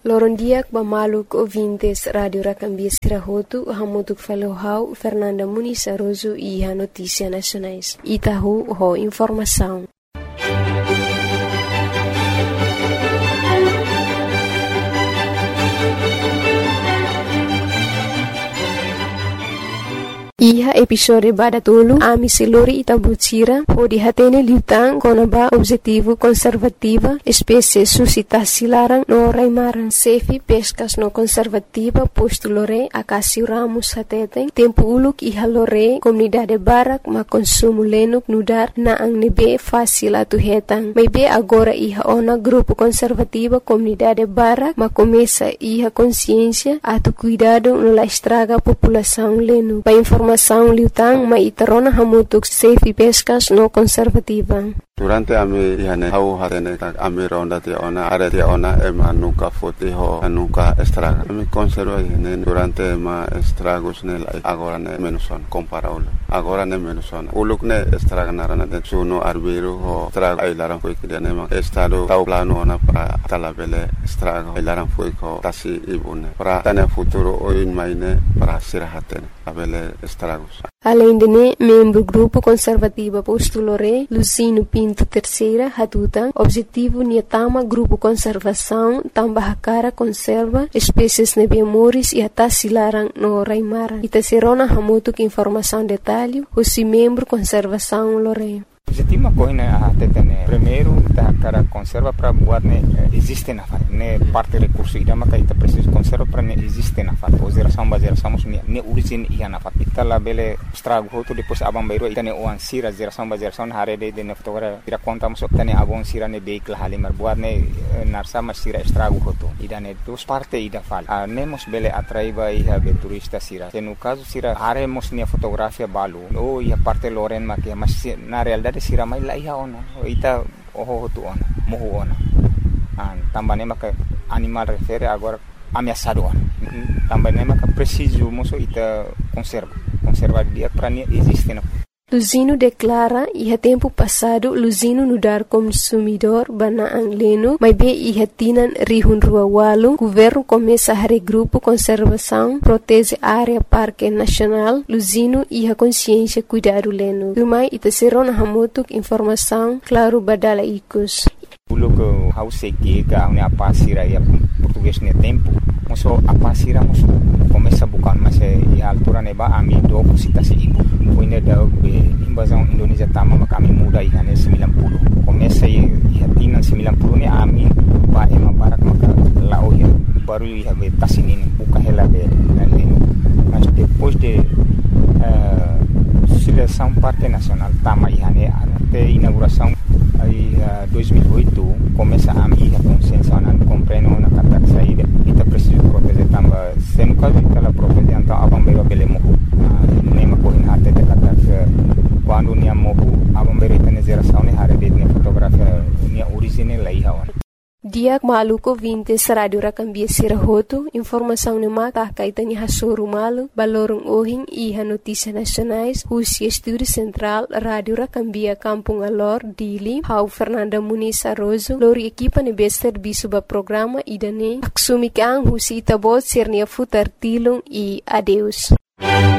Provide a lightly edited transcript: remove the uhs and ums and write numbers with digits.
Lorondiak Bamaluk ouvintes Radio Racambia Sirahotu, Hamutuk Falohau, Fernanda Muniz Aroso e a Notícia Nacionais. Itahu ho informação. Iha episode badatulu ami siluri itabutira o dihatene liutang konaba objetivo conservativa espécie suscitasi larang no raimaran sefi pescas no conservativa posto lore akasi ramus hateten tempo uluk iha lore comunidade barak ma consumo lenuk nudar na ang nebe fácil atu hetang may be agora iha ona grupo conservativa comunidade barak ma começa iha consciência atu cuidado no la estraga população lenu pa informação liutang ma itarona hamutuk safe pescas no conservativa. Durante ami ihane hau hatene tak ami ronda tia ona are tia ona ema nuka foti ho nuka estraga. Ami conserva ihane durante ma estragos ne agora ne menuson comparable. Agora ne menuson. Uluk ne estraga narana de suno arbiro ho estraga ilaran foi que ne ma estado tau plano ona para talabele estraga ilaran foi ko tasi ibune. Para tane futuro oin maine para sirahatene abele estragos. Além de membro grupo conservativa postulore Lucino Pinto terceira hatutan objetivo niatama grupo conservação tambah cara conserva espécies nebiamoris e até silarang no raimara ita serona hamutuk informação detalhe o si membro conservação lore. Objetivo coisa até primeiro da cara conserva para buat ne existe na fase ne parte recurso ida maka ita preciso conserva para ne existe na fase geração ne origin ia na fase ita la bele estrago hoto depois abang bairo ita ne oan sira geração hare de ne fotogra ira conta muso tane abon sira ne vehicle halimar buat ne narsa mas sira estrago hoto ida ne dos parte ida fal nemos bele atraiba ia be turista sira no caso sira hare mos ne fotografia balu o ia parte loren makia mas na realidade sira mai la iha ona ita oho tu ona mohu ona tambane maka animal refere agora ameaçado ona tambane maka preciso moso ita conserva dia para ne existe na Luzino declara iha tempo passado Luzino nudar consumidor bana ang leno may be iha tinan rihun rua walu governo começa a regrupo conservação protege área parque nacional Luzino iha consciência cuidado leno rumai ita serona hamutuk informação claro badala ikus Uluk hause que a pasira ya português ne tempo moso a pasira moso começa bukan mas e altura neba ami do citasi ibu puine da invasão Indonesia tama kami muda ihane 90 começa e hatina 90 ne ami ba ema barak maka lao ya baru ia be tasinin buka hela be leno mas depois de seleção parte nacional tama ihane até inauguração aí 2008 começa a minha consciência na compreendo na kata saída ita preciso proteger tamba sendo caso ela proteger então abambeiro bele mohu nema correndo até de kata quando nia mohu abambeiro ita geração ne hare de fotografia nia origine lá ihawan Diak maluko vintes Radio Racambia Sirahotu, informação ne maka kaitani hasuru malu, balorong ohing iha notícia nacionais, husi estúdio central Radio Racambia Kampung Alor, Dili, hau Fernanda Muniz Aroso, lori equipa ne bester bisuba programa idane, aksumikang husi itabot sirnia futar tilung e adeus.